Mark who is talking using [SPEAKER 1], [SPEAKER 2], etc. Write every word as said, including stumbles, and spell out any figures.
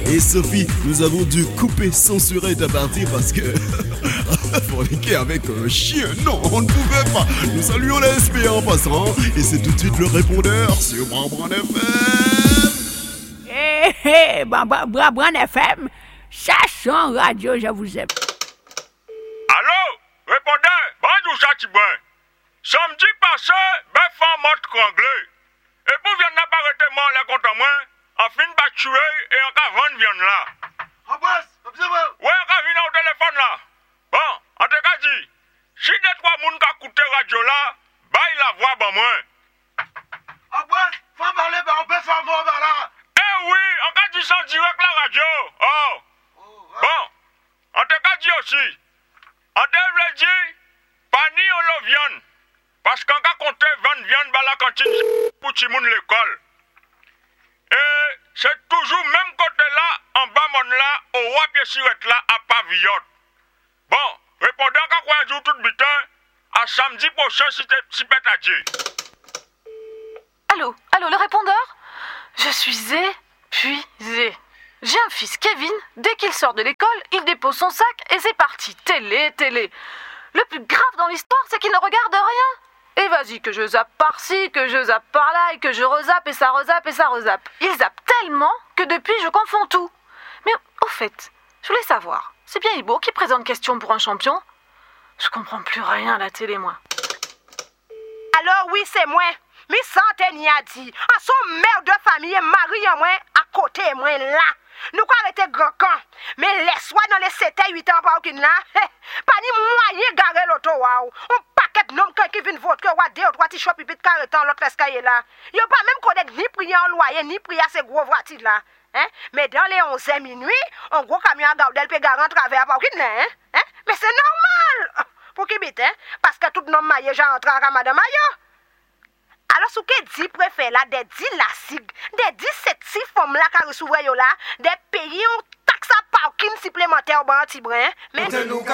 [SPEAKER 1] Et Sophie, nous avons dû couper, censurer ta partie parce que... forniquer avec un chien, non, on ne pouvait pas. Nous saluons la S P en passant. Et c'est tout de suite le répondeur sur Brabran F M.
[SPEAKER 2] Hé hé, Brabran F M, station radio, je vous aime.
[SPEAKER 3] Allô, répondeur, bonjour Chatibouin. Samedi passé, ben femme mort anglais. Et pour viande n'a pas arrêté moi les contre moi, en fin de tuer et en cas vendre viande là.
[SPEAKER 4] En boss, observez.
[SPEAKER 3] Ouais, en cas venir au téléphone là. Bon, en tout cas dit, si des trois moun ka coûté radio là, bah il la voix bon moi.
[SPEAKER 4] En boss, faut parler par un peu fort mort par là.
[SPEAKER 3] Eh oui, en cas dit sans direct la radio. Oh.
[SPEAKER 4] Oh, ouais.
[SPEAKER 3] Bon, en tout cas dit aussi, en devrait dire, pas ni on le viande. Parce qu'en cas compter vendre viande dans la cantine pour tout le monde l'école. Et c'est toujours même côté là, en bas mon là, au roi pied surette là, à Pavillon. Bon, répondez encore un jour tout bitin, à samedi prochain si t'es si bête à dire.
[SPEAKER 5] Allô, allô, le répondeur? Je suis épuisée. J'ai un fils, Kevin, dès qu'il sort de l'école, il dépose son sac et c'est parti. Télé, télé. Le plus grave dans l'histoire, c'est qu'il ne regarde rien. Et vas-y, que je zappe par-ci, que je zappe par-là, et que je rezappe, et ça rezappe, et ça rezappe. Il zappe tellement que depuis, je confonds tout. Mais au fait, je voulais savoir, c'est bien Ibo qui présente question pour un champion? Je comprends plus rien à la télé, moi.
[SPEAKER 6] Alors oui, c'est moi. Mi centaine a dit. En son mère de famille, mari en moi, à côté moi là. Nous quoi arrêter grand camp. Mais laisse-moi dans les sept et huit ans par aucune là. Pas ni moyen garer l'auto waouh. On paquet nom qui vient voter ou deux ou trois petits chop pipit carreton l'autre escalier là. Yo pas même connaître ni prier en loyer ni prier ces gros voitures là. Hein? Mais dans les onze heures minuit, un gros camion à Gaudel peut garer en travers par aucune là. Hein? Hein? Mais c'est normal. Pour qui bite hein? Parce que tout nom maillé j'ai entré en ramadan maillot. Alors, ce que dit préfère là, des dix la sig, des dix-sept six femmes là qui recevrent là, des pays ont taxe à parking supplémentaire au bon petit brin. Mais